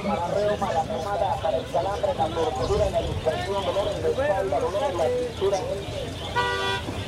para reuma, la pomada, para el calambre, la torcedura, la luxación, dolores de espalda, dolores de la cintura.